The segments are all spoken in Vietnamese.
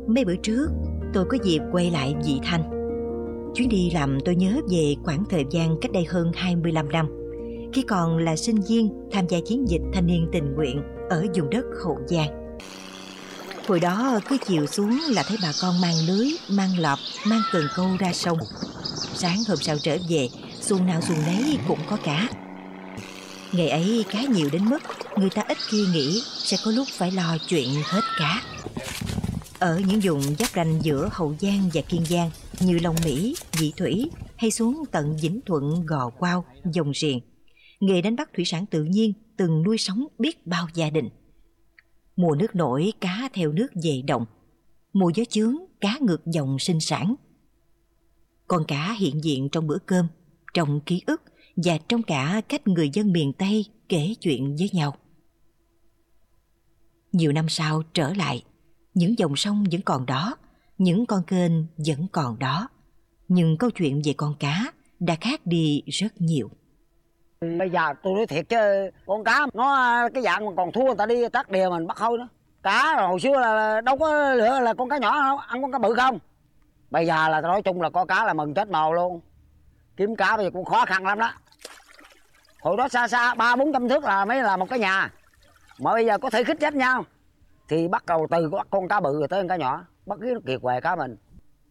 Mấy bữa trước tôi có dịp quay lại Vị Thanh. Chuyến đi làm tôi nhớ về khoảng thời gian cách đây hơn 25 năm, khi còn là sinh viên tham gia chiến dịch thanh niên tình nguyện ở vùng đất Hậu Giang. Hồi đó cứ chiều xuống là thấy bà con mang lưới, mang lọp, mang cần câu ra sông. Sáng hôm sau trở về, xuồng nào xuồng nấy cũng có cá. Ngày ấy cá nhiều đến mức người ta ít khi nghĩ sẽ có lúc phải lo chuyện hết cá. Ở những vùng giáp ranh giữa Hậu Giang và Kiên Giang như Long Mỹ, Vị Thủy hay xuống tận Vĩnh Thuận, Gò Quao, Dòng Riềng, nghề đánh bắt thủy sản tự nhiên từng nuôi sống biết bao gia đình. Mùa nước nổi, cá theo nước về đồng. Mùa gió chướng, cá ngược dòng sinh sản. Con cá hiện diện trong bữa cơm, trong ký ức và trong cả cách người dân miền Tây kể chuyện với nhau. Nhiều năm sau trở lại, những dòng sông vẫn còn đó, những con kênh vẫn còn đó, nhưng câu chuyện về con cá đã khác đi rất nhiều. Bây giờ tôi nói thiệt chứ con cá nó cái dạng mà còn thua người ta đi tắt đìa mình bắt thôi đó. Cá hồi xưa là đâu có lựa là con cá nhỏ đâu, ăn con cá bự không. Bây giờ là nói chung là có cá là mừng chết màu luôn. Kiếm cá bây giờ cũng khó khăn lắm đó. Hồi đó xa xa 300-400 thước là mới là một cái nhà. Mà bây giờ có thể khích trách nhau thì bắt đầu từ bắt con cá bự rồi tới con cá nhỏ, bắt cái kiệt què cá mình.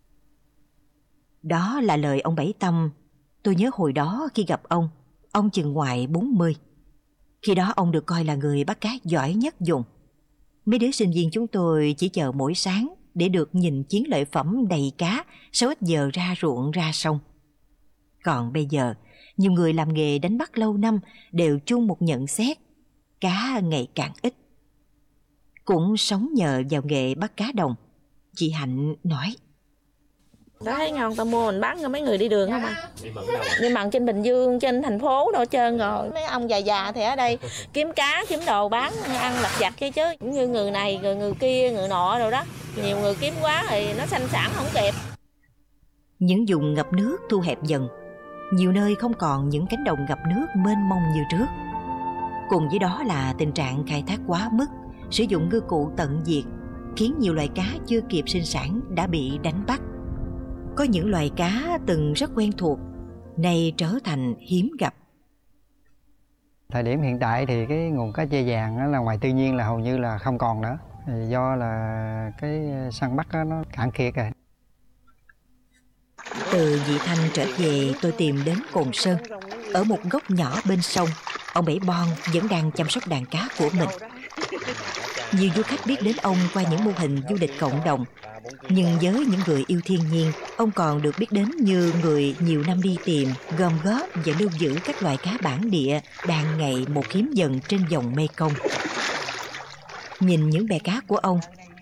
Đó là lời ông Bảy Tâm. Tôi nhớ hồi đó khi gặp ông chừng ngoài 40. Khi đó ông được coi là người bắt cá giỏi nhất vùng. Mấy đứa sinh viên chúng tôi chỉ chờ mỗi sáng để được nhìn chiến lợi phẩm đầy cá sau ít giờ ra ruộng ra sông. Còn bây giờ, nhiều người làm nghề đánh bắt lâu năm đều chung một nhận xét: cá ngày càng ít. Cũng sống nhờ vào nghề bắt cá đồng, chị Hạnh nói. Đã thấy ngon ta mua mình bán cho mấy người đi đường không à? Đi mặn trên Bình Dương, trên thành phố đâu trơn rồi. Mấy ông già già thì ở đây kiếm cá, kiếm đồ bán ăn lặt vặt chứ. Cũng như người này, người kia, người nọ rồi đó. Nhiều người kiếm quá thì nó sanh sản không kịp. Những vùng ngập nước thu hẹp dần. Nhiều nơi không còn những cánh đồng ngập nước mênh mông như trước. Cùng với đó là tình trạng khai thác quá mức, sử dụng ngư cụ tận diệt, khiến nhiều loài cá chưa kịp sinh sản đã bị đánh bắt. Có những loài cá từng rất quen thuộc, nay trở thành hiếm gặp. Thời điểm hiện tại thì cái nguồn cá tre vàng đó là ngoài tự nhiên là hầu như là không còn nữa. Do là cái săn bắt đó nó cạn kiệt rồi. Từ Vị Thanh trở về, tôi tìm đến Cồn Sơn. Ở một góc nhỏ bên sông, ông Bảy Bon vẫn đang chăm sóc đàn cá của mình. Nhiều du khách biết đến ông qua những mô hình du lịch cộng đồng. Nhưng với những người yêu thiên nhiên, ông còn được biết đến như người nhiều năm đi tìm, gom góp và lưu giữ các loài cá bản địa đang ngày một hiếm dần trên dòng Mekong. Nhìn những bè cá của ông,